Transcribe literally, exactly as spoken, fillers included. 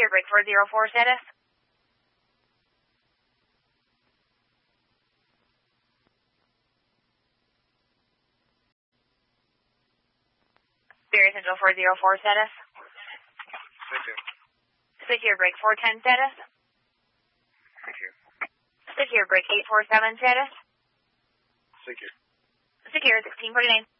Secure break four zero four status. Spirit Central four zero four status. Secure. Secure break four ten status. Secure. Secure break eight four seven status. Secure. Secure sixteen forty-nine.